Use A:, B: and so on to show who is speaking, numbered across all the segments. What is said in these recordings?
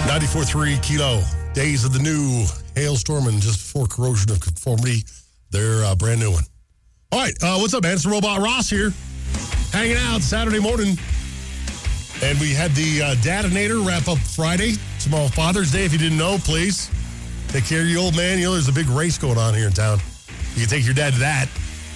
A: 94.3 Kilo. Days of the new hailstorm and just before corrosion of conformity. They're a brand new one. All right, what's up, man? It's the Robot Ross here. Hanging out Saturday morning. And we had the Dadinator wrap up Friday. Tomorrow, Father's Day. If you didn't know, please take care of your old man. You know, there's a big race going on here in town. You can take your dad to that.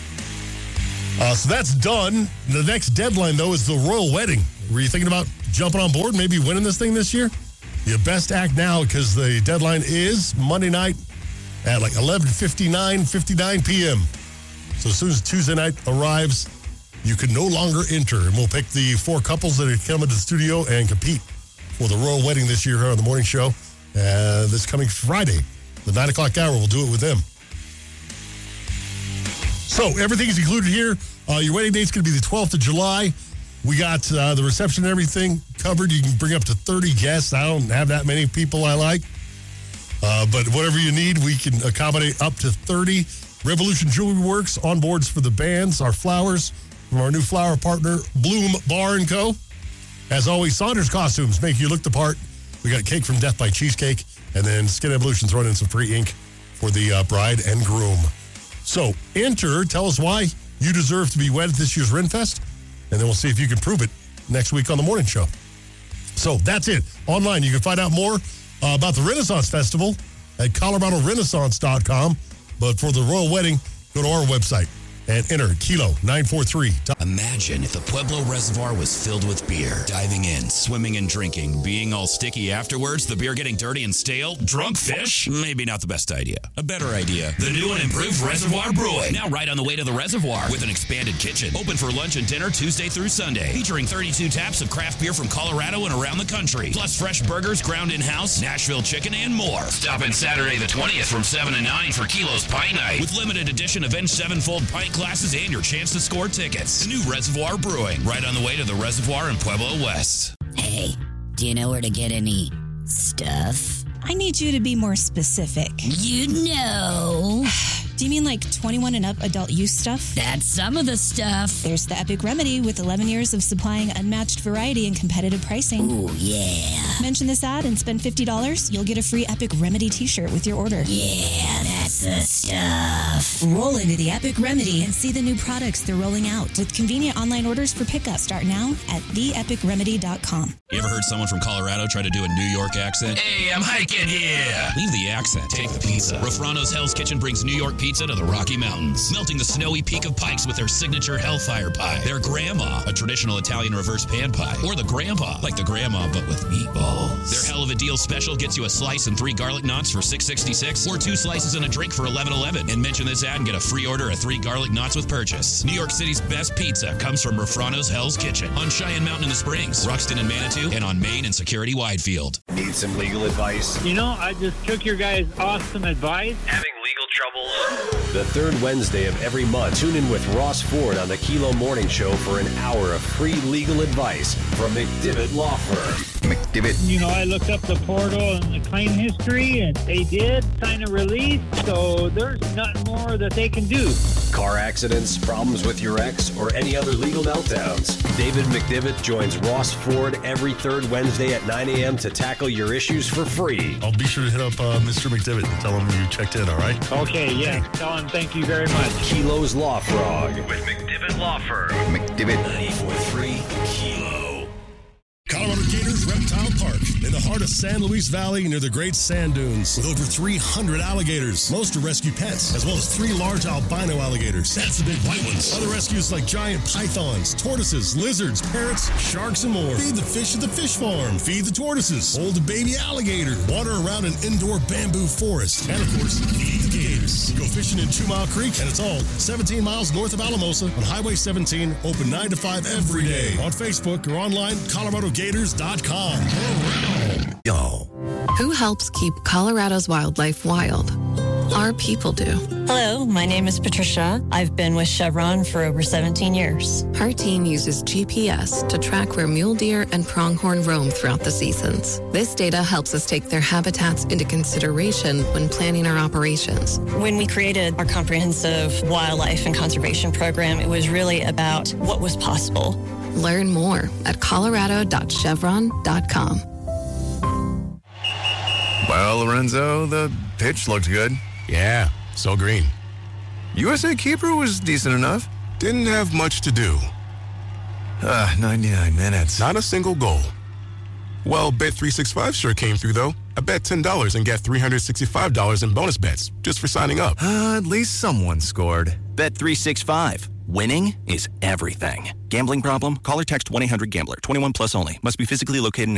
A: So that's done. The next deadline, though, is the royal wedding. Were you thinking about jumping on board, maybe winning this thing this year? You best act now because the deadline is Monday night at like 59 p.m. So as soon as Tuesday night arrives, you can no longer enter. And we'll pick the 4 couples that come into the studio and compete for the royal wedding this year here on the morning show. This coming Friday, the 9 o'clock hour, we'll do it with them. So everything is included here. Your wedding date's going to be the 12th of July. We got the reception and everything covered. You can bring up to 30 guests. I don't have that many people I like. But whatever you need, we can accommodate up to 30. Revolution Jewelry Works on boards for the bands. Our flowers from our new flower partner, Bloom Bar & Co. As always, Saunders Costumes make you look the part. We got cake from Death by Cheesecake. And then Skin Evolution throwing in some free ink for the bride and groom. So enter. Tell us why you deserve to be wed at this year's Renfest. And then we'll see if you can prove it next week on the morning show. So that's it. Online, you can find out more about the Renaissance Festival at ColoradoRenaissance.com. But for the royal wedding, go to our website and enter Kilo 943.
B: Imagine if the Pueblo Reservoir was filled with beer. Diving in, swimming and drinking, being all sticky afterwards, the beer getting dirty and stale, drunk fish? Maybe not the best idea. A better idea. The new and improved Reservoir Brewing. Now right on the way to the reservoir with an expanded kitchen. Open for lunch and dinner Tuesday through Sunday. Featuring 32 taps of craft beer from Colorado and around the country. Plus fresh burgers ground in-house, Nashville chicken, and more. Stop in Saturday the 20th from 7 to 9 for Kilo's Pint Night. With limited edition Avenged Sevenfold pint glasses and your chance to score tickets. The new Reservoir Brewing, right on the way to the Reservoir in Pueblo West.
C: Hey, do you know where to get any stuff?
D: I need you to be more specific.
C: You know.
D: Do you mean like 21 and up adult use stuff?
C: That's some of the stuff.
D: There's the Epic Remedy with 11 years of supplying unmatched variety and competitive pricing.
C: Ooh, yeah.
D: Mention this ad and spend $50. You'll get a free Epic Remedy t-shirt with your order.
C: Yeah, that's the stuff.
D: Roll into the Epic Remedy and see the new products they're rolling out with convenient online orders for pickup. Start now at theepicremedy.com.
B: You ever heard someone from Colorado try to do a New York accent? Hey, I'm hiking here. Leave the accent. Take the pizza. Rofrano's Hell's Kitchen brings New York pizza to the Rocky Mountains, melting the snowy peak of Pikes with their signature Hellfire Pie. Their Grandma, a traditional Italian reverse pan pie. Or the Grandpa, like the Grandma but with meatballs. Their Hell of a Deal special gets you a slice and 3 garlic knots for $6.66, or 2 slices and a drink for $11.11. And mention this ad and get a free order of 3 garlic knots with purchase. New York City's best pizza comes from Rofrano's Hell's Kitchen on Cheyenne Mountain in the Springs, Ruxton and Manitou, and on Main and Security Widefield.
E: Need some legal advice?
F: You know, I just took your guys' awesome advice.
E: Having legal troubles? The third Wednesday of every month, tune in with Ross Ford on the Kilo Morning Show for an hour of free legal advice from McDivitt Law Firm. McDivitt.
F: You know, I looked up the portal and the claim history, and they did sign a release, so there's nothing more that they can do.
E: Car accidents, problems with your ex, or any other legal meltdowns. David McDivitt joins Ross Ford every third Wednesday at 9 a.m. to tackle your issues for free.
A: I'll be sure to hit up Mr. McDivitt and tell him you checked in, all right?
F: Okay, yeah. Tell him thank you very much.
E: Kilo's Law Frog with McDivitt Law Firm. McDivitt 94.3 Kilo.
A: Colorado Gators Reptile Park in the heart of San Luis Valley near the Great Sand Dunes with over 300 alligators. Most are rescue pets, as well as 3 large albino alligators. That's the big white ones. Other rescues like giant pythons, tortoises, lizards, parrots, sharks, and more. Feed the fish at the fish farm. Feed the tortoises. Hold a baby alligator. Water around an indoor bamboo forest. And, of course, feed the gators. Go fishing in 2 Mile Creek, and it's all 17 miles north of Alamosa on Highway 17, open 9 to 5 every day. On Facebook or online, ColoradoGators.com.
G: Y'all. Who helps keep Colorado's wildlife wild? Our people do.
H: Hello, my name is Patricia. I've been with Chevron for over 17 years.
G: Her team uses GPS to track where mule deer and pronghorn roam throughout the seasons. This data helps us take their habitats into consideration when planning our operations.
H: When we created our comprehensive wildlife and conservation program, it was really about what was possible.
G: Learn more at colorado.chevron.com.
I: Well, Lorenzo, the pitch looked good.
J: Yeah, so green.
I: USA Keeper was decent enough.
J: Didn't have much to do.
I: 99 minutes.
J: Not a single goal. Well, Bet365 sure came through, though. I bet $10 and get $365 in bonus bets just for signing up.
I: At least someone scored.
K: Bet365. Winning is everything. Gambling problem? Call or text 1-800-GAMBLER. 21 plus only. Must be physically located in